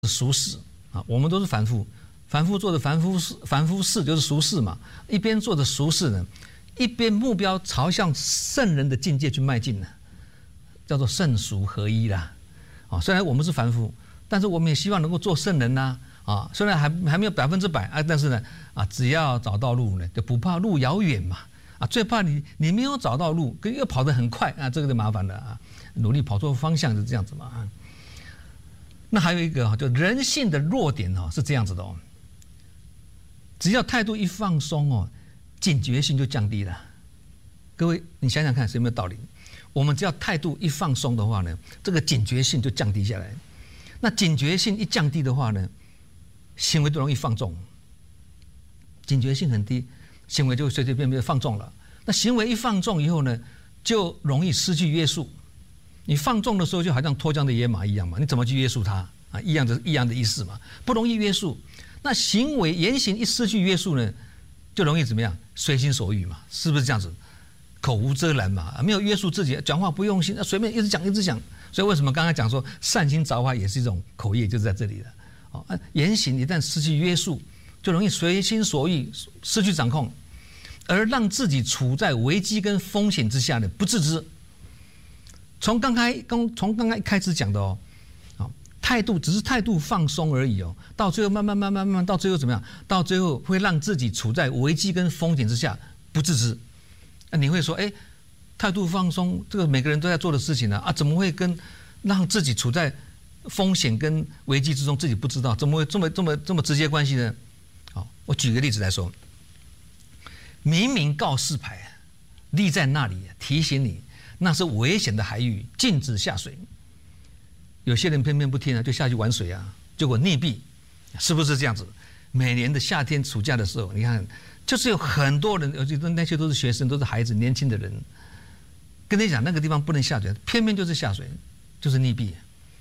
俗事啊，我们都是凡夫，凡夫做的凡夫事就是俗事嘛。一边做的俗事呢，一边目标朝向圣人的境界去迈进呢，叫做圣俗合一啦。啊，虽然我们是凡夫，但是我们也希望能够做圣人呐。啊，虽然还没有100%啊，但是呢，啊，只要找到路呢，就不怕路遥远嘛。啊，最怕你没有找到路，又跑得很快啊，这个就麻烦了啊。努力跑错方向是这样子嘛啊。那还有一个就人性的弱点是这样子的哦，只要态度一放松哦，警觉性就降低了。各位，你想想看是有没有道理？我们只要态度一放松的话呢，这个警觉性就降低下来。那警觉性一降低的话呢，行为就容易放纵。警觉性很低，行为就随随便便放纵了。那行为一放纵以后呢，就容易失去约束。你放纵的时候，就好像脱缰的野马一样嘛，你怎么去约束它啊？一样的意思嘛，不容易约束。那行为言行一失去约束呢，就容易怎么样？随心所欲嘛，是不是这样子？口无遮拦嘛，没有约束自己，讲话不用心，随便一直讲。所以为什么刚才讲说善心造化也是一种口业，就是在这里的。哦，言行一旦失去约束，就容易随心所欲，失去掌控，而让自己处在危机跟风险之下呢，不自知。从刚刚一开始讲的哦，态度只是态度放松而已哦，到最后慢慢，到最后怎么样？到最后会让自己处在危机跟风险之下，不自知。那你会说，哎，态度放松，这个每个人都在做的事情呢，啊，怎么会让自己处在风险跟危机之中，自己不知道，怎么会这么直接关系呢？好，我举个例子来说，明明告示牌立在那里提醒你。那是危险的海域，禁止下水。有些人偏偏不听啊，就下去玩水啊，结果溺毙，是不是这样子？每年的夏天暑假的时候，你看，就是有很多人，尤其那些都是学生，都是孩子，年轻的人，跟你讲那个地方不能下水，偏偏就是下水，就是溺毙，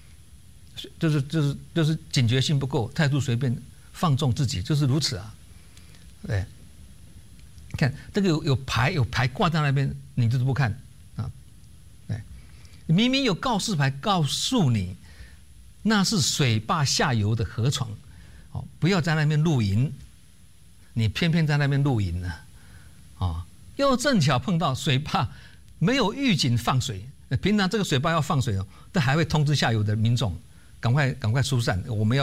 就是警觉性不够，态度随便放纵自己，就是如此啊。对，看这个有牌挂在那边，你就是不看。明明有告示牌告诉你，那是水坝下游的河床，哦，不要在那边露营，你偏偏在那边露营呢，啊，又正巧碰到水坝没有预警放水，平常这个水坝要放水哦，但还会通知下游的民众，赶快疏散，我们要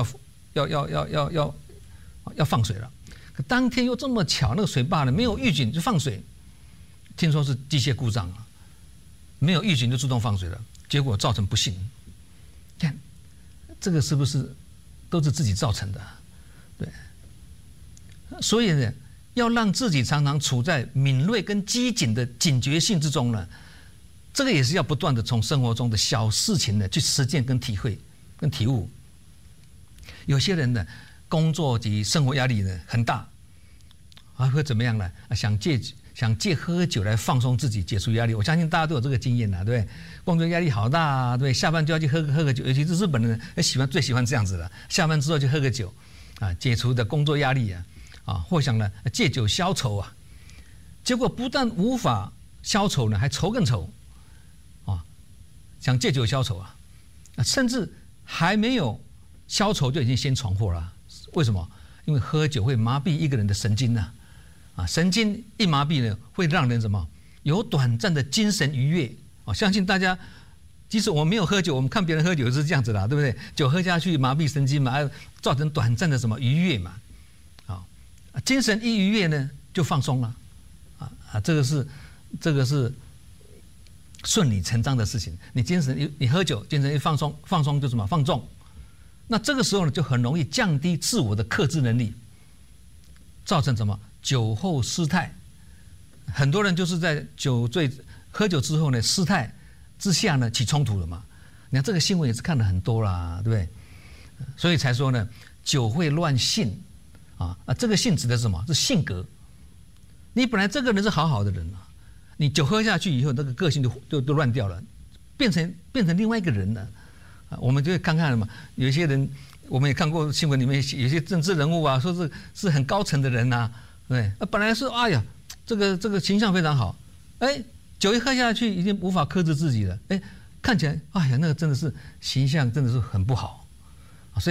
放水了。可当天又这么巧，那个水坝呢没有预警就放水，听说是机械故障啊。没有预警就自动放水了，结果造成不幸。看，这个是不是都是自己造成的？对，所以呢，要让自己常常处在敏锐跟机警的警觉性之中呢，这个也是要不断的从生活中的小事情呢去实践跟体会跟体悟。有些人呢，工作及生活压力呢很大，还会怎么样呢？想借喝酒来放松自己，解除压力。我相信大家都有这个经验啦，对不对？工作压力好大啊，对，下班就要去喝个酒，尤其是日本人最喜欢这样子的，下班之后就喝个酒，啊，解除的工作压力啊，或想呢借酒消愁啊，结果不但无法消愁呢，还愁更愁，啊，想借酒消愁啊，甚至还没有消愁就已经先闯祸了。为什么？因为喝酒会麻痹一个人的神经呢。啊，神经一麻痹呢，会让人什么有短暂的精神愉悦啊！相信大家，即使我们没有喝酒，我们看别人喝酒是这样子的，对不对？酒喝下去麻痹神经嘛，造成短暂的什么愉悦嘛，啊，精神一愉悦呢，就放松了，这个是顺理成章的事情。你喝酒，精神一放松就什么放纵，那这个时候呢，就很容易降低自我的克制能力，造成什么？酒后失态，很多人就是在喝酒之后呢，失态之下呢起冲突了嘛。你看这个新闻也是看了很多啦，对不对？所以才说呢，酒会乱性啊，这个性指的是什么？是性格。你本来这个人是好好的人啊，你酒喝下去以后，那个个性就乱掉了，变成另外一个人了。我们就会看看了嘛，有一些人我们也看过新闻里面有些政治人物啊，说是很高层的人呐。对，本来是哎呀，这个形象非常好，哎，酒一喝下去已经无法克制自己了，哎，看起来哎呀，那个真的是形象真的是很不好，所以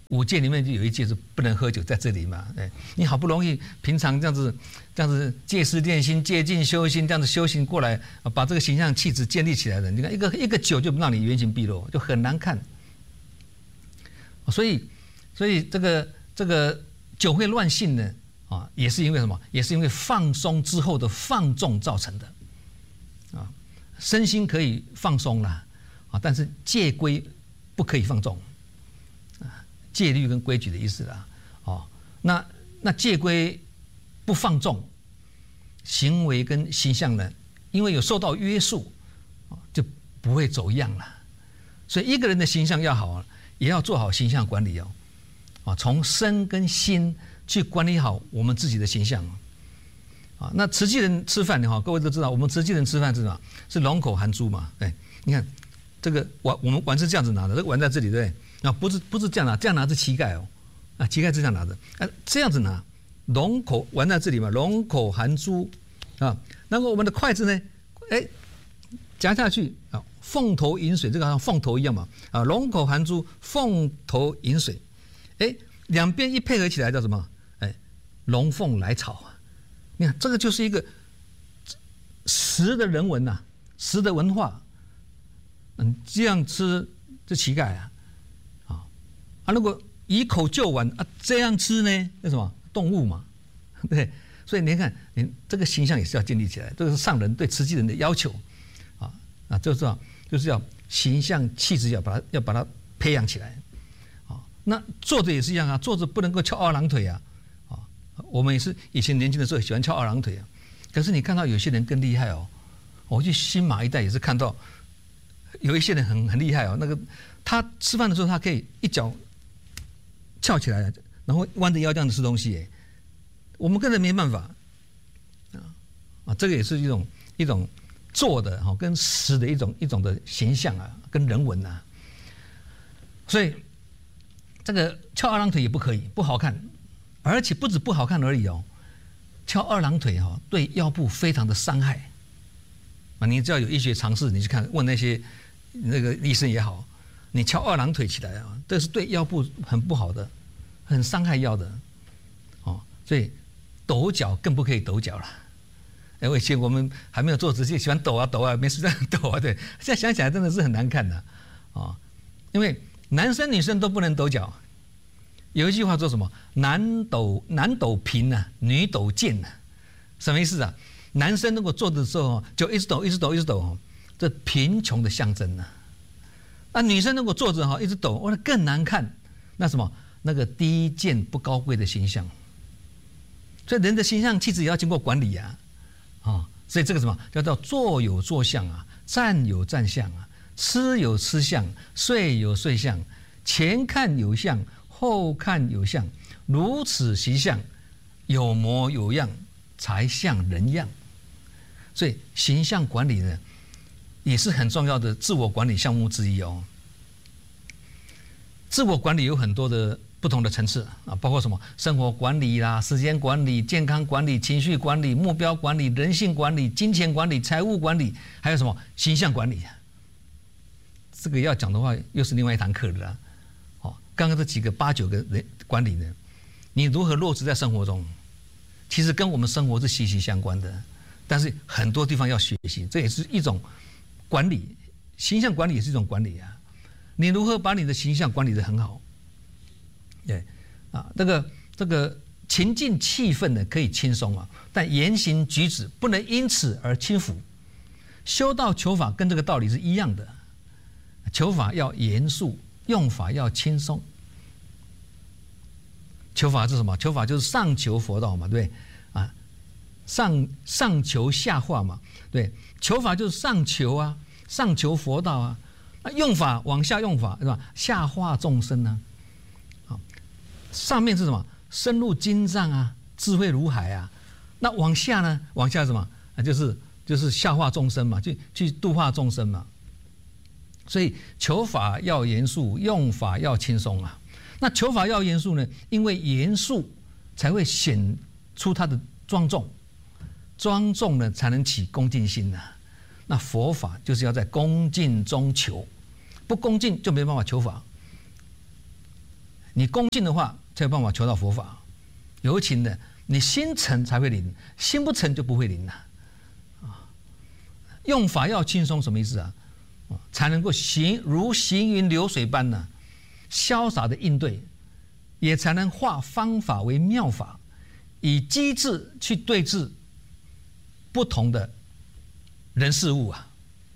5戒里面就有一戒是不能喝酒，在这里嘛。你好不容易平常这样子戒师炼心、戒静修心，这样子修行过来，把这个形象气质建立起来的，你看一个酒就让你原形毕露，就很难看。所以这个酒会乱性呢，也是因为什么？也是因为放松之后的放纵造成的。身心可以放松啦，但是戒规不可以放纵。戒律跟规矩的意思啦，那戒规不放纵，行为跟形象呢，因为有受到约束，就不会走样了。所以一个人的形象要好，也要做好形象管理从身跟心去管理好我们自己的形象那慈济人吃饭各位都知道，我们慈济人吃饭是什么？是龙口含珠嘛？你看这个碗，我们碗是这样子拿的，这个碗在这里，对不对？不是这样拿，这样拿是膝盖膝盖是这样拿的，这样子拿，龙口碗在这里嘛，龙口含珠然后我们的筷子呢，夹下去凤头饮水，这个好像凤头一样嘛龙口含珠，凤头饮水，两边一配合起来叫什么？龙凤来草你看这个就是一个食的人文食的文化。这样吃这乞丐如果以口就碗这样吃呢？那什么动物嘛？对，所以你看，这个形象也是要建立起来，这个是上人对慈济人的要求就是要形象气质要把它培养起来那坐着也是一样坐着不能够翘二郎腿我们也是以前年轻的时候喜欢翘二郎腿可是你看到有些人更厉害我去新马一带也是看到有一些人很厉害那个他吃饭的时候他可以一脚翘起来，然后弯着腰这样子吃东西我们根本没办法这个也是一种做的跟实的一种的形象跟人文所以这个翘二郎腿也不可以，不好看，而且不止不好看而已翘二郎腿对腰部非常的伤害你只要有医学常识，你去看问那些那个医生也好，你翘二郎腿起来这是对腰部很不好的，很伤害腰的所以抖脚更不可以抖脚了以前我们还没有做直接喜欢抖啊，没事这样抖对，现在想起来真的是很难看的因为男生女生都不能抖脚。有一句话说什么？男抖贫女抖贱什么意思男生如果坐的时候就一直抖，这贫穷的象征女生如果坐着一直抖，那更难看，那什么？那个低贱不高贵的形象。所以人的形象气质也要经过管理所以这个什么叫做坐有坐相站有站相吃有吃相，睡有睡相，前看有相，后看有相，如此习相，有模有样，才像人样。所以形象管理呢，也是很重要的自我管理项目之一自我管理有很多的不同的层次包括什么生活管理啦、时间管理、健康管理、情绪管理、目标管理、人性管理、金钱管理、财务管理，还有什么形象管理这个要讲的话又是另外一堂课了刚刚这几个8、9个人管理呢，你如何落实在生活中，其实跟我们生活是息息相关的，但是很多地方要学习，这也是一种管理，形象管理也是一种管理你如何把你的形象管理得很好？这个情境气氛呢可以轻松但言行举止不能因此而轻浮。修道求法跟这个道理是一样的，求法要严肃，用法要轻松。求法是什么？求法就是上求佛道嘛，对不对上求下化嘛，对，求法就是上求上求佛道用法往下用法是吧？下化众生上面是什么？深入经藏智慧如海那往下呢？往下是什么？就是下化众生嘛，去度化众生嘛。所以求法要严肃，用法要轻松那求法要严肃呢，因为严肃才会显出它的庄重，庄重呢才能起恭敬心那佛法就是要在恭敬中求，不恭敬就没办法求法。 你恭敬的话，才有办法求到佛法。尤其呢，你心诚才会灵，心不诚就不会灵了。用法要轻松，什么意思啊？才能够如行云流水般呢，潇洒的应对，也才能化方法为妙法，以机智去对治不同的人事物啊。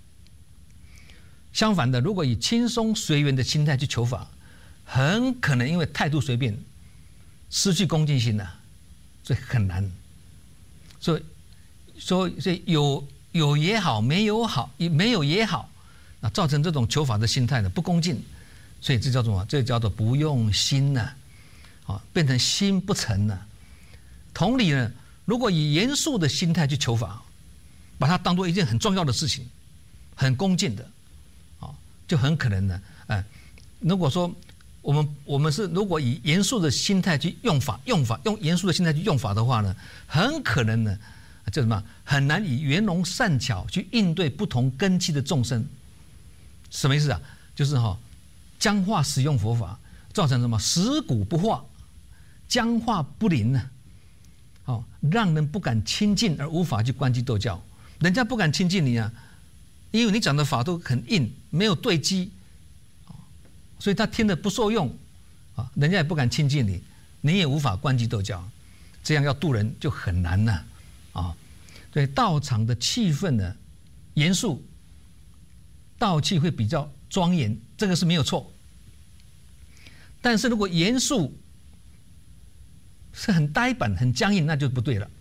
相反的，如果以轻松随缘的心态去求法，很可能因为态度随便，失去恭敬心了，所以很难。所以有也好，没有也好，啊，造成这种求法的心态呢不恭敬，所以这叫做什么？这叫做不用心呢，啊，变成心不诚呢。同理呢，如果以严肃的心态去求法，把它当作一件很重要的事情，很恭敬的，啊，就很可能呢，如果说我们是如果以严肃的心态去用严肃的心态去用法的话呢，很可能呢，叫什么？很难以圆融善巧去应对不同根器的众生。什么意思啊？就是僵化使用佛法，造成什么？死骨不化，僵化不灵呢？让人不敢亲近而无法去观机斗教。人家不敢亲近你啊，因为你讲的法都很硬，没有对机，所以他听得不受用啊，人家也不敢亲近你，你也无法观机斗教，这样要度人就很难了啊。所以道场的气氛呢，严肃，道气会比较庄严，这个是没有错。但是如果严肃是很呆板、很僵硬，那就不对了。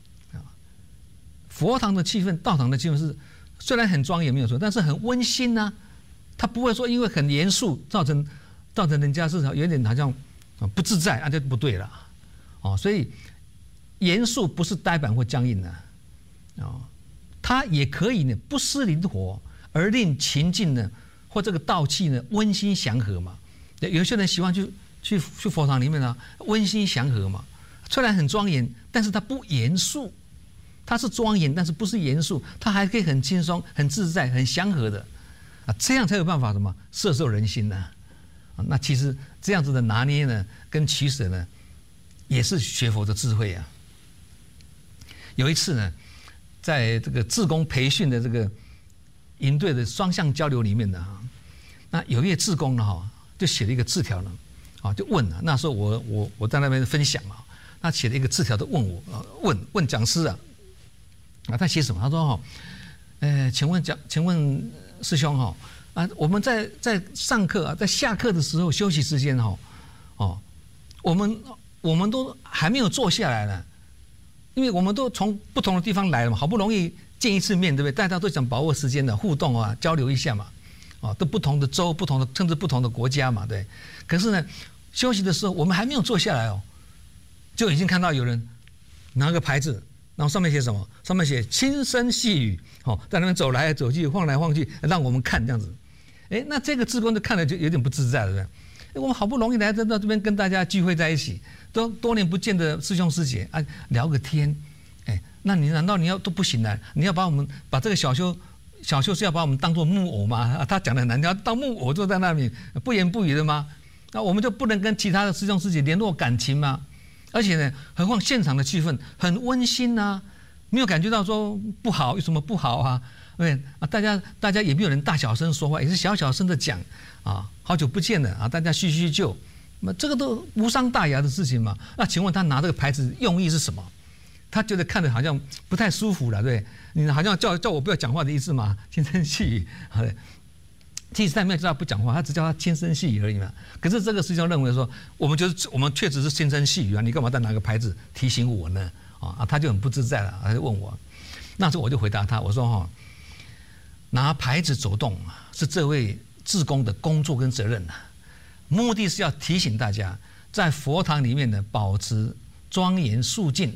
佛堂的气氛、道场的气氛是虽然很庄严没有错，但是很温馨啊。他不会说因为很严肃造成人家是有点好像不自在，那就不对了。所以严肃不是呆板或僵硬的。它也可以呢不失灵活，而令情境呢或这个道气呢温馨祥和嘛。有些人喜欢去佛堂里面啊，温馨祥和嘛。虽然很庄严，但是它不严肃，它是庄严，但是不是严肃，它还可以很轻松、很自在、很祥和的啊，这样才有办法什么摄受人心呢？那其实这样子的拿捏呢，跟取舍呢，也是学佛的智慧啊。有一次呢，在这个志工培训的这个营队的双向交流里面呢，那有一位志工呢就写了一个字条呢，就问了。那时候我在那边分享啊，他写了一个字条，就问我问讲师啊，他写什么？他说请问师兄我们在上课啊，在下课的时候休息时间我们都还没有坐下来呢。因为我们都从不同的地方来了嘛，好不容易见一次面，对不对？大家都想把握时间的互动啊，交流一下嘛，都不同的州、甚至不同的国家嘛，对。可是呢，休息的时候我们还没有坐下来就已经看到有人拿个牌子，然后上面写什么？上面写轻声细语，在那边走来走去、晃来晃去，让我们看这样子。那这个志工就看了就有点不自在了，对不对？我们好不容易来到这边跟大家聚会在一起。都多年不见的师兄师姐啊，聊个天，那你难道你要都不行了？你要把这个小修是要把我们当作木偶吗？他讲的很难，你要当木偶坐在那里不言不语的吗？那我们就不能跟其他的师兄师姐联络感情吗？而且呢，何况现场的气氛很温馨啊，没有感觉到说不好，有什么不好啊？对啊，大家也没有人大小声说话，也是小小声的讲啊，好久不见了啊，大家叙叙旧。那这个都无伤大雅的事情嘛。那请问他拿这个牌子用意是什么？他觉得看着好像不太舒服了，对？你好像叫我不要讲话的意思嘛，轻声细语。其实他没有叫他不讲话，他只叫他轻声细语而已嘛。可是这个师兄认为说，我们确实是轻声细语啊，你干嘛再拿个牌子提醒我呢？他就很不自在了，他就问我。那时候我就回答他，我说拿牌子走动是这位志工的工作跟责任啊。目的是要提醒大家，在佛堂里面呢，保持庄严肃静。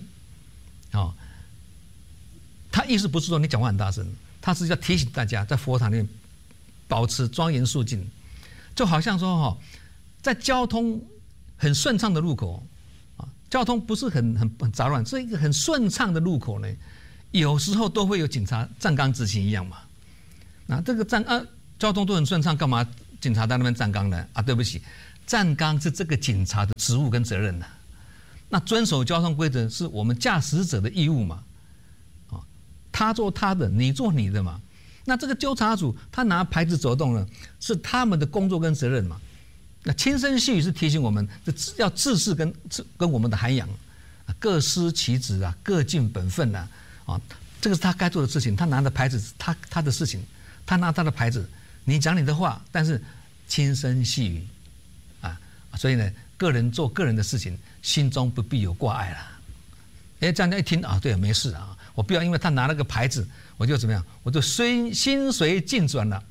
他意思不是说你讲话很大声，他是要提醒大家在佛堂里面保持庄严肃静。就好像说在交通很顺畅的路口交通不是很杂乱，是一个很顺畅的路口呢，有时候都会有警察站岗执勤一样嘛。那这个交通都很顺畅，干嘛警察在那边站岗呢？对不起， 站岗是这个警察的职务跟责任呐。那遵守交通规则是我们驾驶者的义务嘛？他做他的，你做你的嘛。那这个纠察组他拿牌子走动了，是他们的工作跟责任嘛。那轻声细语是提醒我们，要自视跟我们的涵养，各司其职啊，各尽本分啊。这个是他该做的事情。他拿的牌子，他的事情，他拿他的牌子，你讲你的话，但是轻声细语啊。所以呢，个人做个人的事情，心中不必有挂碍啦。这样一听啊，对，没事啊。我不要因为他拿了个牌子，我就怎么样，我就心随境转了，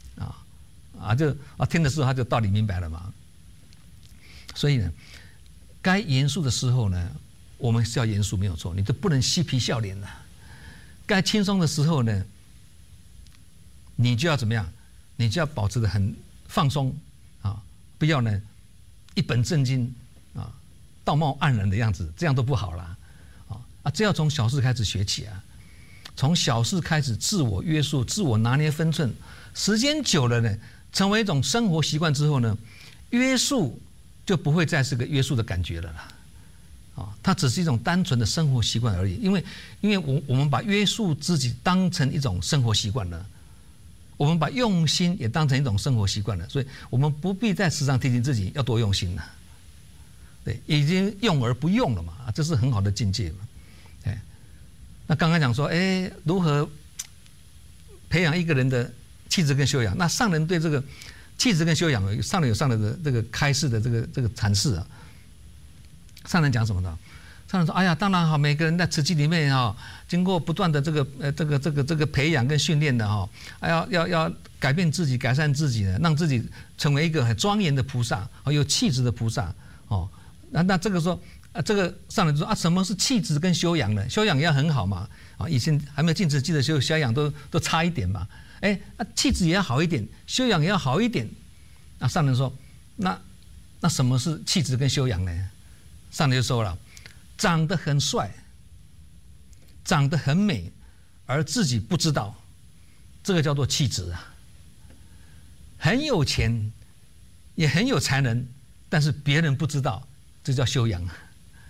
听的时候他就道理明白了嘛。所以呢，该严肃的时候呢，我们是要严肃没有错，你都不能嬉皮笑脸的。该轻松的时候呢，你就要怎么样？你就要保持得很放松啊，不要呢一本正经啊，道貌岸然的样子，这样都不好啦。这要从小事开始学起啊，从小事开始自我约束、自我拿捏分寸，时间久了呢，成为一种生活习惯之后呢，约束就不会再是个约束的感觉了啦。它只是一种单纯的生活习惯而已。因为我们把约束自己当成一种生活习惯了，我们把用心也当成一种生活习惯了，所以我们不必再时常提醒自己要多用心了。对，已经用而不用了嘛，这是很好的境界嘛。那刚刚讲说，如何培养一个人的气质跟修养？那上人对这个气质跟修养，上人有上人的这个开示的这个阐释啊。上人讲什么呢？上人说：“哎呀，当然好，每个人在慈济里面经过不断的这个培养跟训练的要改变自己、改善自己的，让自己成为一个很庄严的菩萨，有气质的菩萨那这个说。”这个上人说什么是气质跟修养呢？修养也要很好嘛，以前还没有进慈济的时候，修养都差一点嘛，气质也要好一点，修养也要好一点。那上人说，那什么是气质跟修养呢？上人就说了，长得很帅，长得很美，而自己不知道，这个叫做气质啊。很有钱，也很有才能，但是别人不知道，这叫修养啊。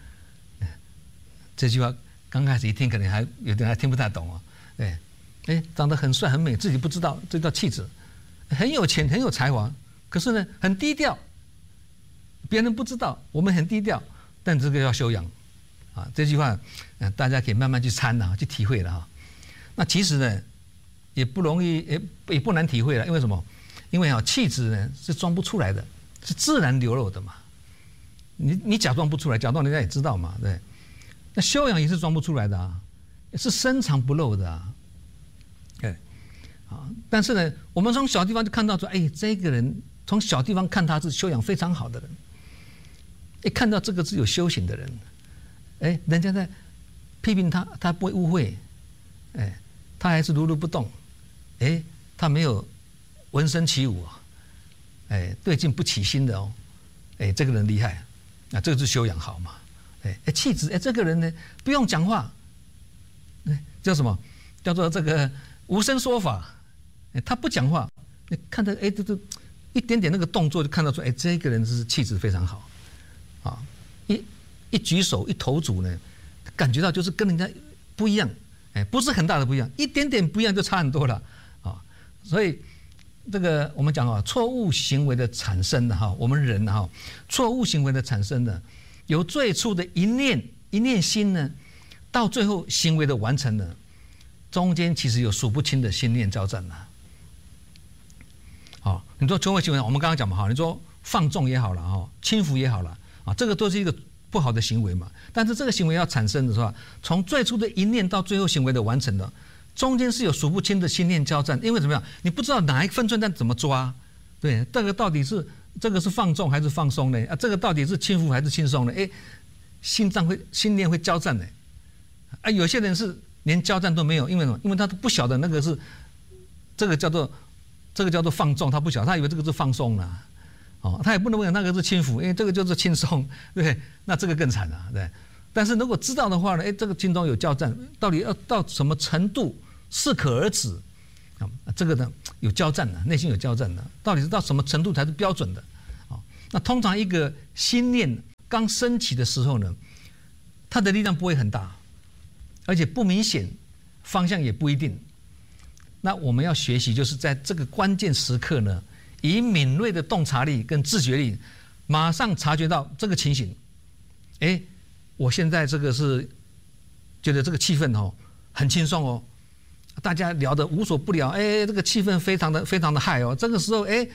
这句话刚开始一听，可能还有点还听不太懂长得很帅很美，自己不知道，这叫气质；很有钱很有才华，可是呢很低调，别人不知道，我们很低调，但这个叫修养啊。这句话大家可以慢慢去参去体会了那其实呢也不容易，也不难体会了。因为什么？因为气质呢是装不出来的，是自然流露的嘛。你假装不出来，假装人家也知道嘛，对。那修养也是装不出来的是深藏不露的但是呢，我们从小地方就看到说，这个人从小地方看他是修养非常好的人，一看到这个是有修行的人，人家在批评他，他不会误会，他还是如如不动，他没有闻声起舞对镜不起心的这个人厉害，这个是修养好嘛。气质，这个人呢不用讲话，叫什么？叫做这个无声说法。他不讲话，你看他这一点点那个动作就看到说，这个人是气质非常好一举手一投足呢，感觉到就是跟人家不一样，不是很大的不一样，一点点不一样就差很多了所以这个我们讲错误行为的产生的我们人错误行为的产生的。由最初的一念心呢，到最后行为的完成呢，中间其实有数不清的心念交战你说错误行为，我们刚刚讲嘛你说放纵也好了轻浮也好了这个都是一个不好的行为嘛。但是这个行为要产生的时候，从最初的一念到最后行为的完成的，中间是有数不清的心念交战。因为怎么样？你不知道哪一分寸但怎么抓？对，这个到底是。这个是放纵还是放松呢？这个到底是轻浮还是轻松呢？心念会交战呢。有些人是连交战都没有，因为什么？因为他都不晓得那个是这个叫做放纵，他不晓得，他以为这个是放松了。他也不能问那个是轻浮，因为这个就是轻松，对，那这个更惨了，对。但是如果知道的话呢，这个心中有交战，到底要到什么程度适可而止？这个呢有交战的，内心有交战的，到底是到什么程度才是标准的那通常一个心念刚升起的时候呢，它的力量不会很大，而且不明显，方向也不一定。那我们要学习，就是在这个关键时刻呢，以敏锐的洞察力跟自觉力，马上察觉到这个情形。哎，我现在这个是觉得这个气氛哦很轻松哦，大家聊得无所不聊，哎，这个气氛非常的嗨哦。这个时候，哎，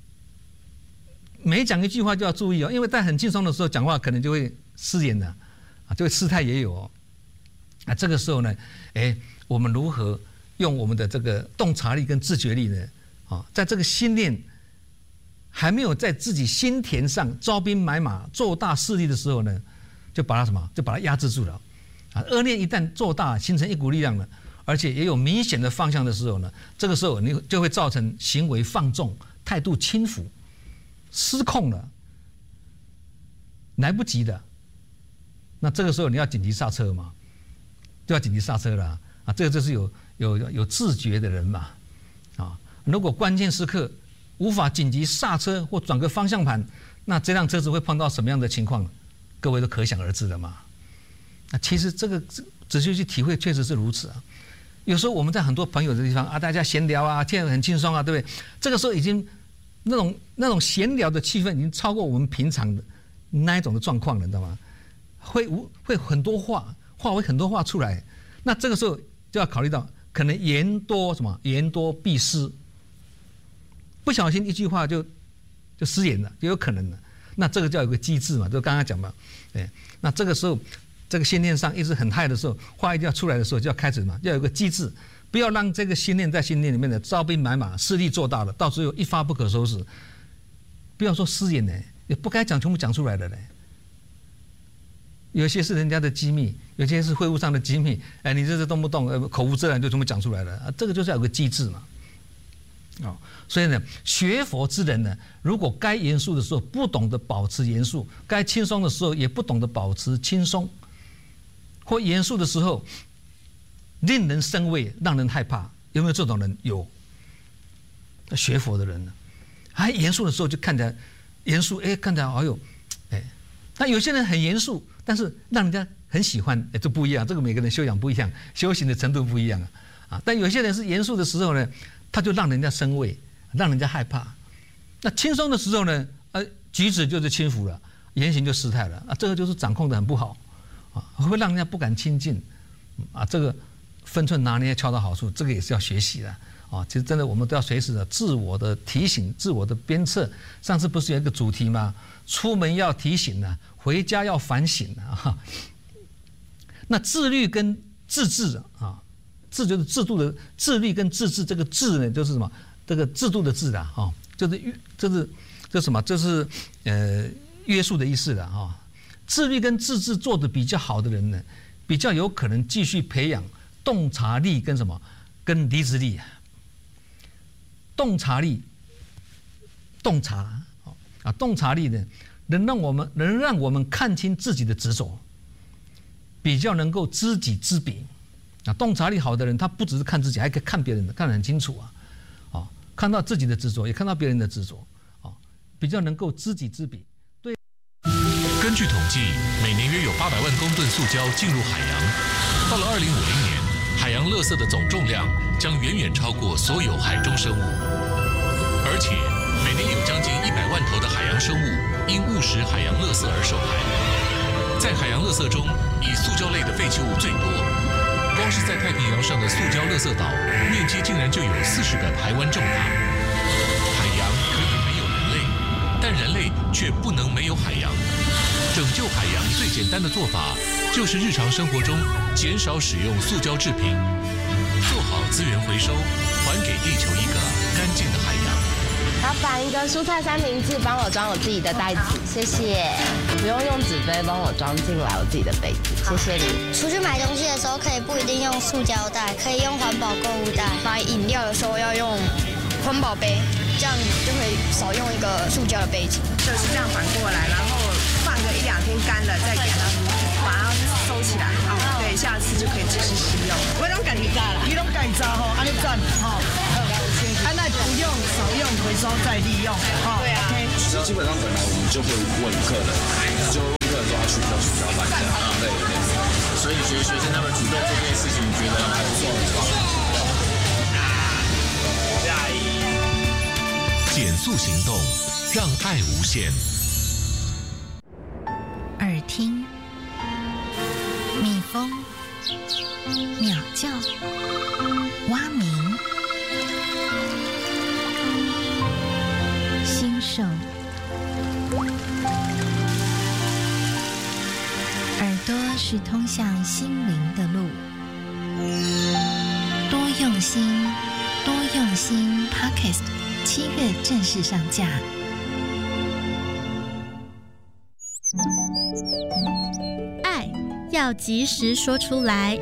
每讲一句话就要注意哦，因为在很轻松的时候讲话可能就会失言的，就会失态也有哦。这个时候呢，哎，我们如何用我们的这个洞察力跟自觉力呢？在这个心念还没有在自己心田上招兵买马做大势力的时候呢，就把它压制住了。恶念一旦做大，形成一股力量了，而且也有明显的方向的时候呢，这个时候你就会造成行为放纵、态度轻浮、失控了，来不及的。那这个时候你要紧急刹车嘛，就要紧急刹车了这个就是有自觉的人嘛如果关键时刻无法紧急刹车或转个方向盘，那这辆车子会碰到什么样的情况？各位都可想而知了嘛。那其实这个仔细去体会，确实是如此有时候我们在很多朋友的地方大家闲聊现在很轻松对不对？这个时候已经那种闲聊的气氛已经超过我们平常的那一种的状况了，你知道吗？会很多话会很多话出来，那这个时候就要考虑到可能言多必失，不小心一句话就失言了，就有可能了。那这个就要有个机制嘛，就刚刚讲嘛，那这个时候这个心念上一直很嗨的时候，话一定要出来的时候就要开始嘛，要有个机制，不要让这个心念在心念里面的招兵买马，势力做大了，到时候一发不可收拾。不要说失言也不该讲全部讲出来的有些是人家的机密，有些是会务上的机密，你这是动不动口无遮拦就全部讲出来了这个就是要有个机制嘛。所以呢，学佛之人呢，如果该严肃的时候不懂得保持严肃，该轻松的时候也不懂得保持轻松，或严肃的时候令人生畏，让人害怕，有没有这种人？有。学佛的人呢，还严肃的时候就看起来严肃，看起来那有些人很严肃，但是让人家很喜欢，这不一样，这个每个人修养不一样，修行的程度不一样但有些人是严肃的时候呢，他就让人家生畏，让人家害怕。那轻松的时候呢，举止就是轻浮了，言行就失态了这个就是掌控的很不好会让人家不敢亲近这个分寸拿捏恰到好处，这个也是要学习的其实真的我们都要随时的自我的提醒，自我的鞭策。上次不是有一个主题吗？出门要提醒回家要反省那自律跟自治自就是制度的自律跟自治，这个治呢就是什么？这个制度的治就是什么？这是约束的意思了自律跟自治做得比较好的人呢，比较有可能继续培养洞察力跟什么？跟离职力。洞察力，洞察力呢，能让我们看清自己的执着，比较能够知己知彼。洞察力好的人，他不只是看自己，还可以看别人的，看得很清楚看到自己的执着，也看到别人的执着比较能够知己知彼。对。 根据统计，每年约有800万公吨塑胶进入海洋，到了2050年。海洋垃圾的总重量将远远超过所有海中生物，而且每年有将近100万头的海洋生物因误食海洋垃圾而受害。在海洋垃圾中，以塑胶类的废弃物最多，光是在太平洋上的塑胶垃圾岛，面积竟然就有40个台湾这么大。海洋可以没有人类，但人类却不能没有海洋。拯救海洋最简单的做法，就是日常生活中减少使用塑胶制品，做好资源回收，还给地球一个干净的海洋。 老板，一个蔬菜三明治，帮我装我自己的袋子，谢谢。不用用纸杯，帮我装进来我自己的杯子，谢谢你。 出去买东西的时候，可以不一定用塑胶袋，可以用环保购物袋。买饮料的时候要用环保杯，这样就可以少用一个塑胶的杯子。 就是这样反过来，然后放个1-2天干了，再给它把它收起来，对，下次就可以继续使用。我拢家己炸啦，你拢家己炸安尼赞那不用少用，回收再利用对啊。OK， 基本上本来我们就会问客人，就问客人说他需不需要塑胶袋这样。对。 所以你觉得学生他们主动这件事情，你觉得还不错，很棒。下一。 减速行动，让爱无限。 耳听，蜜蜂，鸟叫，蛙鸣，心手。耳朵是通向心灵的路，多用心，多用心 Podcast 7月正式上架。 爱要及时说出来。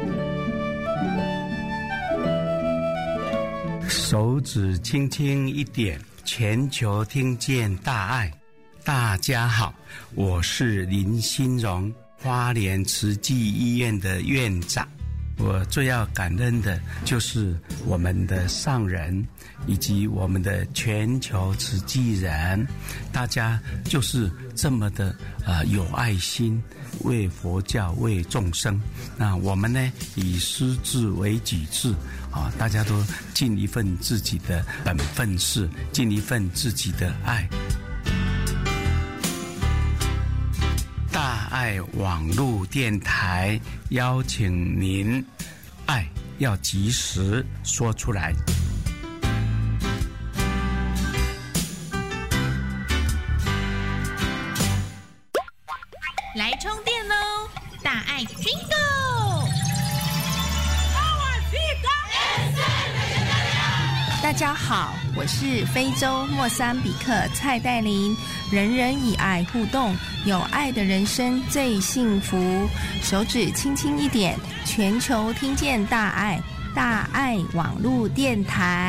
手指轻轻一点，全球听见大爱。大家好，我是林新荣，花莲慈济医院的院长。我最要感恩的就是我们的上人以及我们的全球慈济人，大家就是这么的有爱心，为佛教为众生。那我们呢以师志为己志啊，大家都尽一份自己的本分事，尽一份自己的爱。大爱网络电台邀请您，爱要及时说出来。 来充电喽！大爱 Jingle！ 大家好，我是非洲莫桑比克蔡黛琳。人人以爱互动，有爱的人生最幸福。手指轻轻一点，全球听见大爱，大爱网络电台。